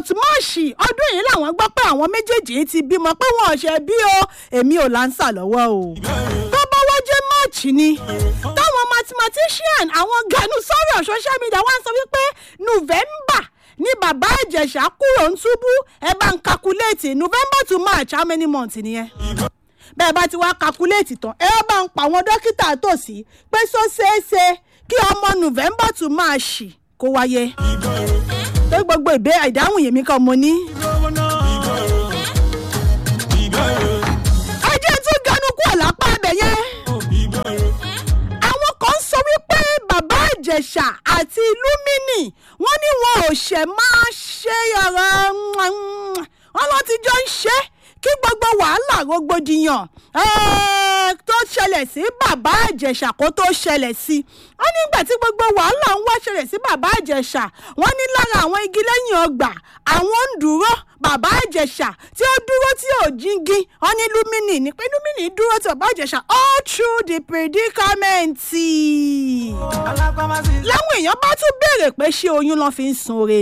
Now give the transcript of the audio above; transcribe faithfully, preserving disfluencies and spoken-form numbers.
máàṣì ọdún yìí làwọn gbọ́ pé àwọn méjèèjì ti bímọ pé wọn ò ṣe bí o èmi ò láǹsà lọ́wọ́ o tó bá wá jẹ́ máàṣì ni táwọn mathematician àwọn ganu sọ̀rọ̀ social media wá ń sọ wípé November ní bàbá Ìjẹ̀ṣà kúrò ń túbú ẹ bá ń calculate November to March how many months nìyẹn bẹ́ẹ̀ bá ti wá calculate tán ẹ bá ń pa àwọn dókítà tòsí pé sọ ṣeéṣe kí ọmọ November to March kó wáyé pé gbogbo ìbé ìdáhùn yèmí kan mo ní. ajé tún ganu kú ọ̀lápá abẹ yẹn àwọn kan sọ wípé bàbá Ìjẹ̀ṣà àti Lúmínì wọ́n ní wọn ò ṣẹ̀ máa ṣe ọ̀rọ̀ wọn lọ ti jọ ń ṣe kí gbogbo wàhálà rògbòdìyàn tó ṣẹlẹ̀ sí bàbá Ìjẹ̀ṣà kó tó ṣẹlẹ̀ sí wọ́n nígbà tí gbogbo wàhálà ń wá ṣẹlẹ̀ sí bàbá Ìjẹ̀ṣà wọ́n ní lára àwọn igi lẹ́yìn ọgbà àwọn ń dúró bàbá Ìjẹ̀ṣà tí ó dúró tí ò jíngí wọ́n ní Lúmínì ní pé Lúmínì dúró tí bàbá Ìjẹ̀ṣà all through the predicament. láwọn èèyàn bá tún béèrè pé ṣé oyún ló fi ń sun oore